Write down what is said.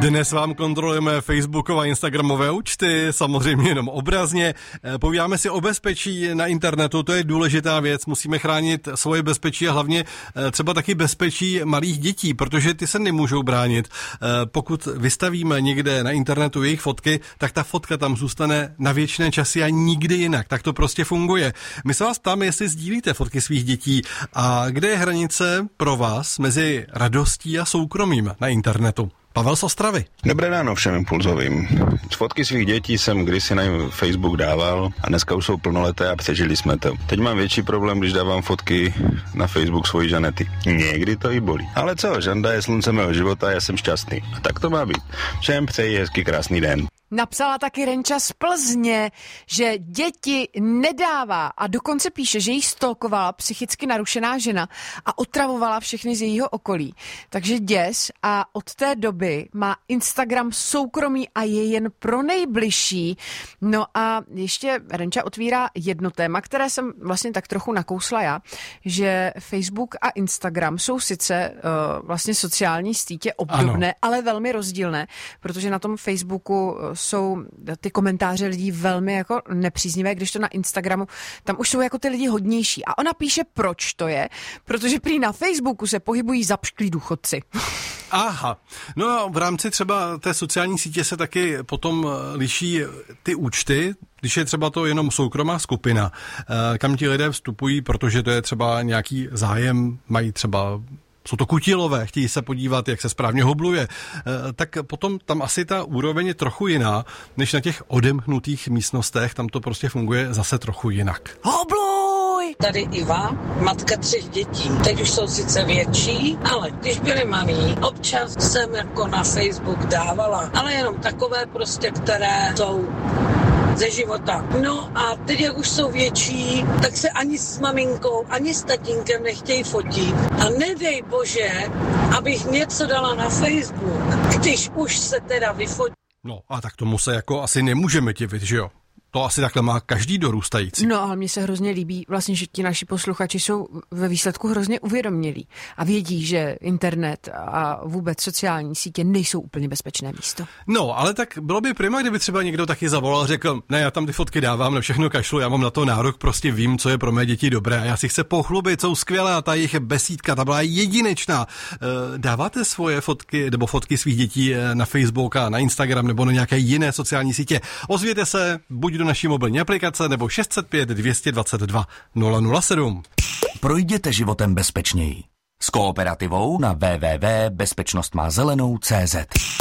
Dnes vám kontrolujeme facebookové a instagramové účty, samozřejmě jenom obrazně. Povídáme si o bezpečí na internetu, to je důležitá věc, musíme chránit svoje bezpečí a hlavně třeba taky bezpečí malých dětí, protože ty se nemůžou bránit. Pokud vystavíme někde na internetu jejich fotky, tak ta fotka tam zůstane na věčné časy a nikdy jinak. Tak to prostě funguje. My se vás ptáme, jestli sdílíte fotky svých dětí a kde je hranice pro vás mezi radostí a soukromím na internetu. Pavel z Ostravy. Dobré ráno všem impulzovým. Fotky svých dětí jsem kdysi na Facebook dával a dneska už jsou plnoleté a přežili jsme to. Teď mám větší problém, když dávám fotky na Facebook svojí Žanety. Někdy to i bolí. Ale co, Žanda je slunce mého života a já jsem šťastný. A tak to má být. Všem přeji hezký krásný den. Napsala taky Renča z Plzně, že děti nedává a dokonce píše, že jí stalkovala psychicky narušená žena a otravovala všechny z jejího okolí. Takže děs a od té doby má Instagram soukromý a je jen pro nejbližší. No a ještě Renča otvírá jedno téma, které jsem vlastně tak trochu nakousla já, že Facebook a Instagram jsou sice vlastně sociální sítě obdobné, ano, ale velmi rozdílné, protože na tom Facebooku jsou ty komentáře lidí velmi jako nepříznivé, když to na Instagramu, tam už jsou jako ty lidi hodnější. A ona píše, proč to je, protože prý na Facebooku se pohybují zapšklí důchodci. Aha, no a v rámci třeba té sociální sítě se taky potom liší ty účty, když je třeba to jenom soukromá skupina, kam ti lidé vstupují, protože to je třeba nějaký zájem, mají třeba jsou to kutilové, chtějí se podívat, jak se správně hobluje, tak potom tam asi ta úroveň je trochu jiná, než na těch odemknutých místnostech, tam to prostě funguje zase trochu jinak. Hobluj! Tady Iva, matka 3 dětí. Teď už jsou sice větší, ale když byly malí, občas jsem jako na Facebook dávala, ale jenom takové prostě, které jsou ze života. No a teď, jak už jsou větší, tak se ani s maminkou, ani s tatínkem nechtějí fotit. A nedej bože, abych něco dala na Facebook, když už se teda vyfotí. No a tak tomu se jako asi nemůžeme divit, že jo? To asi takhle má každý dorůstající. No ale mně se hrozně líbí vlastně, že ti naši posluchači jsou ve výsledku hrozně uvědomělí a vědí, že internet a vůbec sociální sítě nejsou úplně bezpečné místo. No, ale tak bylo by prima, kdyby třeba někdo taky zavolal a řekl, ne, já tam ty fotky dávám, na všechno kašlu, já mám na to nárok, prostě vím, co je pro mé děti dobré a já si chci pochlubit, jsou skvělé a ta jejich besídka, ta byla jedinečná. Dáváte svoje fotky nebo fotky svých dětí na Facebook a na Instagram nebo na nějaké jiné sociální sítě? Ozvěte se, buď do naší mobilní aplikace nebo 605 222 007. Projděte životem bezpečněji. S Kooperativou na www.bezpečnostmazelenou.cz.